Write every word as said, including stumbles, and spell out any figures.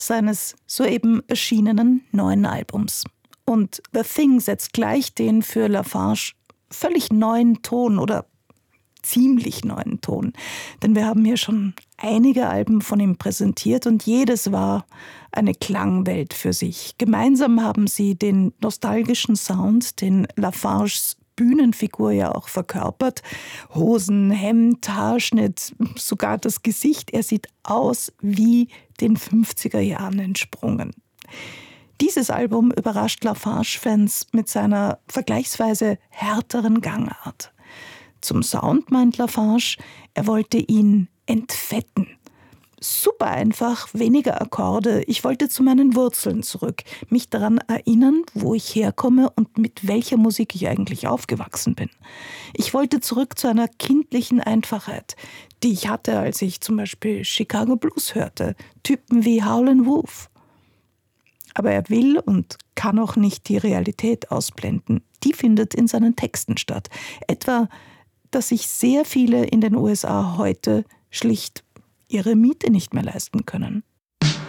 seines soeben erschienenen neuen Albums. Und The Thing setzt gleich den für Lafarge völlig neuen Ton oder ziemlich neuen Ton. Denn wir haben hier schon einige Alben von ihm präsentiert und jedes war eine Klangwelt für sich. Gemeinsam haben sie den nostalgischen Sound, den Lafarges Bühnenfigur ja auch verkörpert. Hosen, Hemd, Haarschnitt, sogar das Gesicht. Er sieht aus wie den fünfziger Jahren entsprungen. Dieses Album überrascht Lafarge-Fans mit seiner vergleichsweise härteren Gangart. Zum Sound meint Lafarge, er wollte ihn entfetten. Super einfach, weniger Akkorde. Ich wollte zu meinen Wurzeln zurück, mich daran erinnern, wo ich herkomme und mit welcher Musik ich eigentlich aufgewachsen bin. Ich wollte zurück zu einer kindlichen Einfachheit, die ich hatte, als ich zum Beispiel Chicago Blues hörte, Typen wie Howlin' Wolf. Aber er will und kann auch nicht die Realität ausblenden. Die findet in seinen Texten statt. Etwa, dass sich sehr viele in den U S A heute schlicht ihre Miete nicht mehr leisten können.